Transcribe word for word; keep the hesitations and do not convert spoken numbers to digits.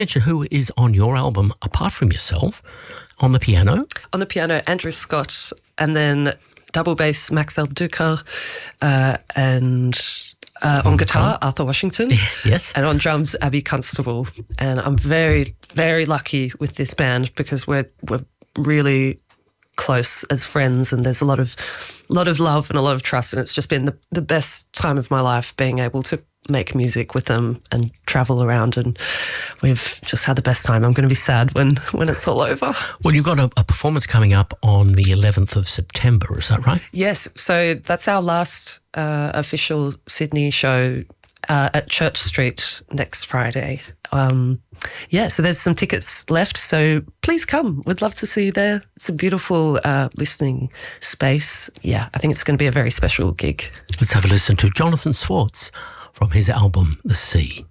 Mention who is on your album apart from yourself. On the piano? On the piano, Andrew Scott, and then double bass, Max El Duca, uh, and uh, on guitar, Arthur Washington. Yes. And on drums, Abby Constable. And I'm very, very lucky with this band because we're we're really close as friends, and there's a lot of lot of love and a lot of trust, and it's just been the, the best time of my life being able to make music with them and travel around, and we've just had the best time. I'm going to be sad when, when it's all over. Well, you've got a, a performance coming up on the eleventh of September, is that right? Yes, so that's our last uh, official Sydney show uh, at Church Street next Friday. Um, yeah, so there's some tickets left, so please come. We'd love to see you there. It's a beautiful uh, listening space. Yeah, I think it's going to be a very special gig. Let's have a listen to Jonathan Swartz from his album, The Sea.